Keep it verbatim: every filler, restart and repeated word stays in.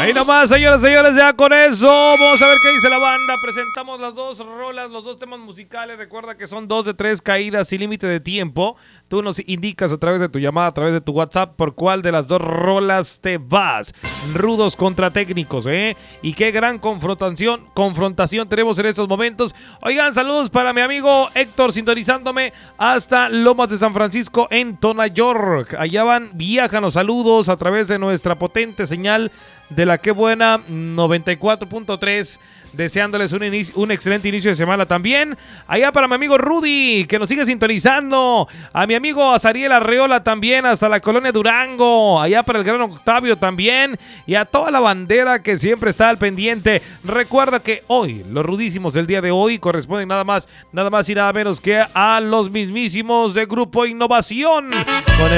Ahí nomás, señoras y señores, ya con eso vamos a ver qué dice la banda. Presentamos las dos rolas, los dos temas musicales. Recuerda que son dos de tres caídas sin límite de tiempo. Tú nos indicas a través de tu llamada, a través de tu WhatsApp, por cuál de las dos rolas te vas. Rudos contra técnicos, ¿eh? Y qué gran confrontación, confrontación tenemos en estos momentos. Oigan, saludos para mi amigo Héctor, sintonizándome hasta Lomas de San Francisco en Tona York. Allá van, viajan los saludos a través de nuestra potente señal de la que buena noventa y cuatro punto tres, deseándoles un, inicio, un excelente inicio de semana también. Allá para mi amigo Rudy, que nos sigue sintonizando. A mi amigo Azariel Arreola también, hasta la colonia Durango. Allá para el gran Octavio también. Y a toda la bandera que siempre está al pendiente. Recuerda que hoy, los rudísimos del día de hoy, corresponden nada más, nada más y nada menos que a los mismísimos de Grupo Innovación. Con el